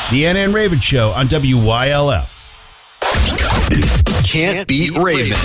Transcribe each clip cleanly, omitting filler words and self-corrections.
The Anna and Raven Show on WYLF. Can't Beat Raven.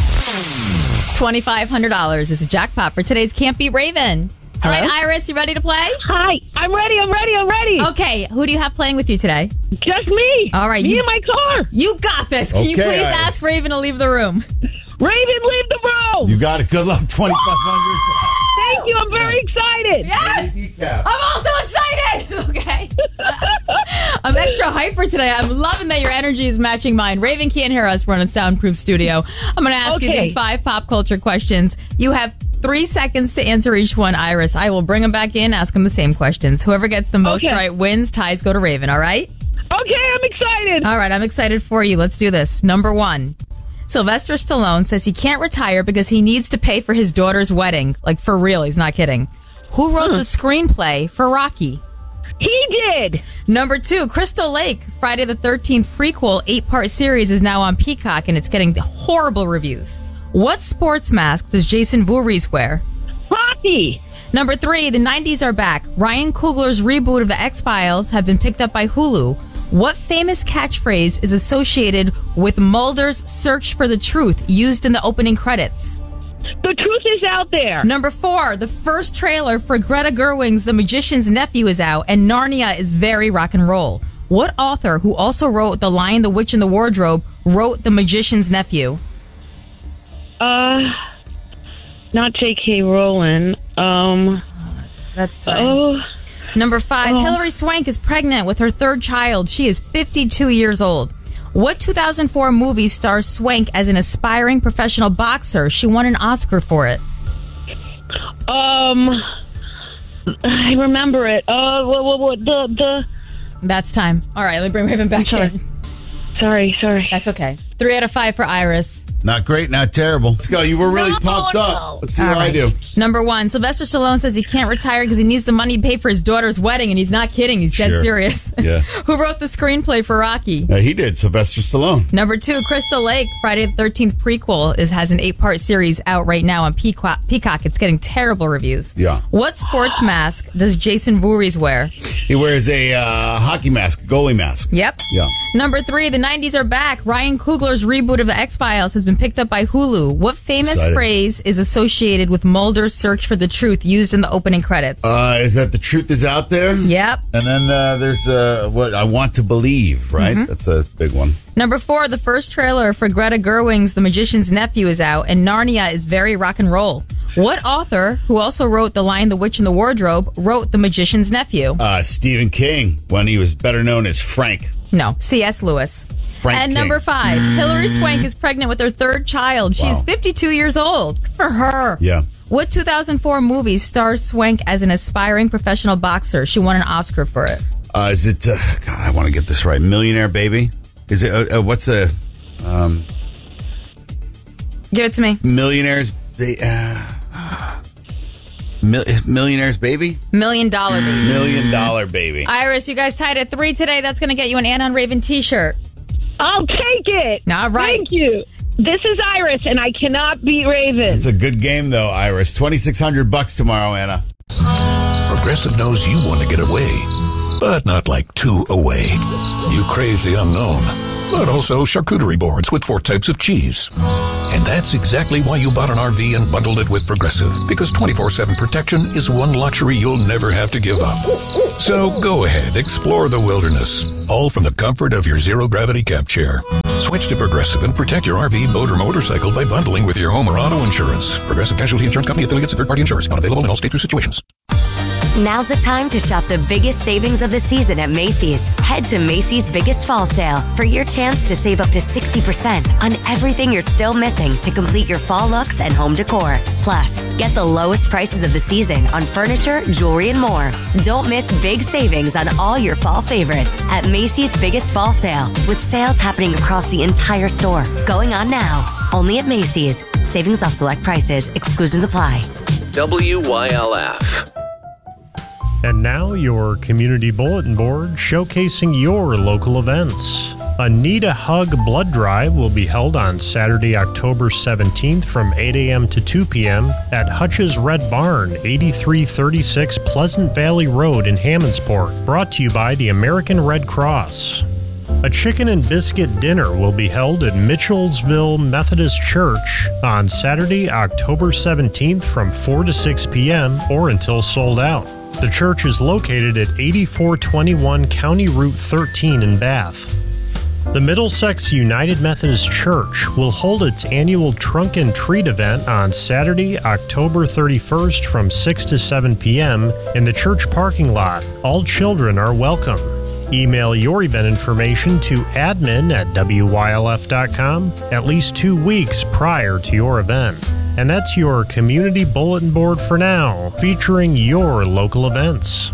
$2,500 is a jackpot for today's Can't Beat Raven. All right, Iris, you ready to play? Hi, I'm ready. Okay, who do you have playing with you today? Just me. All right. Me in my car. You got this. Can you Okay, please Iris. ask Raven to leave the room? Raven, leave the room. You got it. Good luck. 2,500. Thank you. I'm very excited. Yes! I'm also excited! Okay. I'm extra hyper today. I'm loving that your energy is matching mine. Raven can't hear us. We're in a soundproof studio. I'm going to ask you Okay. these 5 pop culture questions. You have 3 seconds to answer each one, Iris. I will bring them back in, ask them the same questions. Whoever gets the most Okay. right wins. Ties go to Raven, all right? Okay, I'm excited. All right, I'm excited for you. Let's do this. Number 1. Sylvester Stallone says he can't retire because he needs to pay for his daughter's wedding. Like, for real, he's not kidding. Who wrote the screenplay for Rocky? He did. Number 2, Crystal Lake, Friday the 13th prequel 8-part series is now on Peacock and it's getting horrible reviews. What sports mask does Jason Voorhees wear? Rocky. Number 3, the 90s are back. Ryan Coogler's reboot of The X-Files have been picked up by Hulu. What famous catchphrase is associated with Mulder's search for the truth used in the opening credits? The truth is out there. Number 4, the first trailer for Greta Gerwig's The Magician's Nephew is out, and Narnia is very rock and roll. What author, who also wrote The Lion, the Witch, and the Wardrobe, wrote The Magician's Nephew? Not J.K. Rowling. That's time. Number 5, Hilary Swank is pregnant with her 3rd child. She is 52 years old. What 2004 movie stars Swank as an aspiring professional boxer? She won an Oscar for it. I remember it. That's time. All right, let me bring Raven back in. Sorry. That's okay. 3 out of 5 for Iris. Not great, not terrible. Let's go. You were really pumped no. up. Let's see All how I right. do. Number 1, Sylvester Stallone says he can't retire because he needs the money to pay for his daughter's wedding, and he's not kidding. He's dead Sure. serious. Yeah. Who wrote the screenplay for Rocky? He did. Sylvester Stallone. Number 2, Crystal Lake, Friday the 13th prequel has an 8-part series out right now on Peacock. It's getting terrible reviews. Yeah. What sports mask does Jason Voorhees wear? He wears a hockey mask, goalie mask. Yep. Yeah. Number 3, the 90s are back. Ryan Coogler's reboot of The X-Files has been picked up by Hulu. What famous Excited. phrase is associated with Mulder's search for the truth used in the opening credits? Is that The Truth Is Out There? Yep. And then there's what I Want to Believe, right? Mm-hmm. That's a big one. Number 4, the first trailer for Greta Gerwig's The Magician's Nephew is out, and Narnia is very rock and roll. What author, who also wrote The Lion, the Witch, and the Wardrobe, wrote The Magician's Nephew? Stephen King, when he was better known as Frank. No, C.S. Lewis. Frank And King. number 5, Hilary Swank is pregnant with her 3rd child. She is Wow. 52 years old. Good for her. Yeah. What 2004 movie stars Swank as an aspiring professional boxer? She won an Oscar for it. Is it, God, I want to get this right. Millionaire Baby? Is it, what's the, Give it to me. Millionaires, Millionaire's Baby? $1 Million Baby. $1 Million Baby. Iris, you guys tied at 3 today. That's going to get you an Anna and Raven t-shirt. I'll take it. All right. Thank you. This is Iris, and I cannot beat Raven. It's a good game, though, Iris. $2,600 tomorrow, Anna. Progressive knows you want to get away, but not like 2 away. You crave the unknown, but also charcuterie boards with 4 types of cheese. And that's exactly why you bought an RV and bundled it with Progressive, because 24/7 protection is one luxury you'll never have to give up. So go ahead, explore the wilderness, all from the comfort of your zero-gravity camp chair. Switch to Progressive and protect your RV, boat, or motorcycle by bundling with your home or auto insurance. Progressive Casualty Insurance Company affiliates and third-party insurers. Not available in all states or situations. Now's the time to shop the biggest savings of the season at Macy's. Head to Macy's Biggest Fall Sale for your chance to save up to 60% on everything you're still missing to complete your fall looks and home decor. Plus, get the lowest prices of the season on furniture, jewelry, and more. Don't miss big savings on all your fall favorites at Macy's Biggest Fall Sale, with sales happening across the entire store. Going on now, only at Macy's. Savings off select prices. Exclusions apply. WYLF. And now your community bulletin board showcasing your local events. A Need a Hug blood drive will be held on Saturday, October 17th from 8 a.m. to 2 p.m. at Hutch's Red Barn, 8336 Pleasant Valley Road in Hammondsport. Brought to you by the American Red Cross. A chicken and biscuit dinner will be held at Mitchellsville Methodist Church on Saturday, October 17th from 4 to 6 p.m. or until sold out. The church is located at 8421 County Route 13 in Bath. The Middlesex United Methodist Church will hold its annual Trunk and Treat event on Saturday, October 31st from 6 to 7 p.m. in the church parking lot. All children are welcome. Email your event information to admin@wylf.com at least 2 weeks prior to your event. And that's your community bulletin board for now, featuring your local events.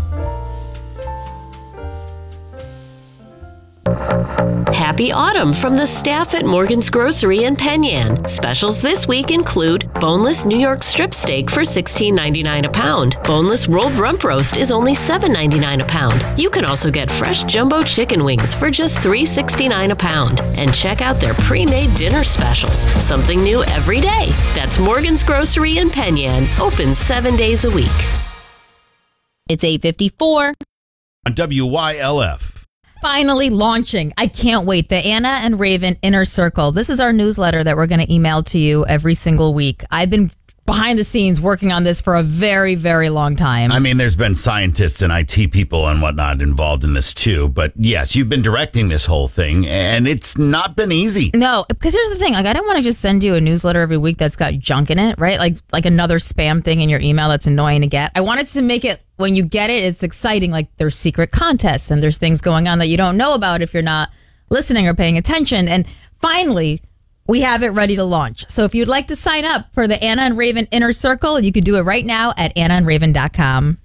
Happy autumn from the staff at Morgan's Grocery in Penn. Specials this week include boneless New York strip steak for $16.99 a pound. Boneless rolled rump roast is only $7.99 a pound. You can also get fresh jumbo chicken wings for just $3.69 a pound. And check out their pre-made dinner specials. Something new every day. That's Morgan's Grocery in Penn, open 7 days a week. It's 8:54. On WYLF. Finally launching. I can't wait. The Anna and Raven Inner Circle. This is our newsletter that we're going to email to you every single week. I've been behind the scenes working on this for a very, very long time. I mean, there's been scientists and IT people and whatnot involved in this too. But yes, you've been directing this whole thing and it's not been easy. No, because here's the thing. Like, I don't want to just send you a newsletter every week that's got junk in it, right? Like another spam thing in your email that's annoying to get. I wanted to make it, when you get it, it's exciting. Like, there's secret contests and there's things going on that you don't know about if you're not listening or paying attention. And finally, we have it ready to launch. So if you'd like to sign up for the Anna and Raven Inner Circle, you can do it right now at annaandraven.com.